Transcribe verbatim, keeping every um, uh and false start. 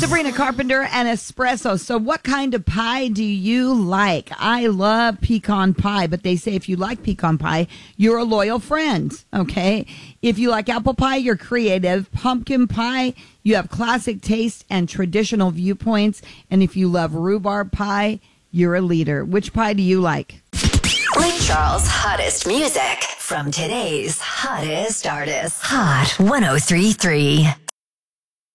Sabrina Carpenter and espresso. So what kind of pie do you like? I love pecan pie, but they say if you like pecan pie, you're a loyal friend, okay? If you like apple pie, you're creative. Pumpkin pie, you have classic taste and traditional viewpoints. And if you love rhubarb pie, you're a leader. Which pie do you like? Lake Charles' hottest music from today's hottest artists. Hot one oh three point three.